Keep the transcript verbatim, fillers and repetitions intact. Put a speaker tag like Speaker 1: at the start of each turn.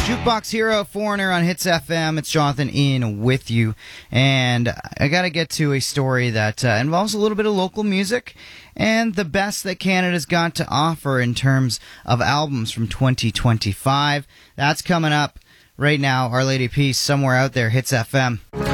Speaker 1: Jukebox Hero, Foreigner on Hits F M. It's Jonathan Ian with you. And I got to get to a story that uh, involves a little bit of local music and the best that Canada's got to offer in terms of albums from twenty twenty-five. That's coming up right now. Our Lady Peace, Somewhere Out There, Hits F M.